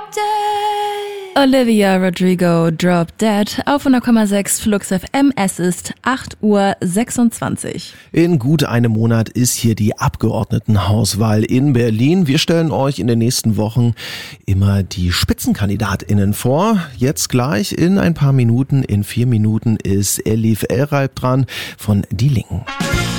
Olivia Rodrigo, Drop Dead, auf 100,6 Flux FM. Es ist 8:26 Uhr. In gut einem Monat ist hier die Abgeordnetenhauswahl in Berlin. Wir stellen euch in den nächsten Wochen immer die SpitzenkandidatInnen vor. Jetzt gleich in ein paar Minuten, in 4 Minuten ist Elif Elreib dran von Die Linken.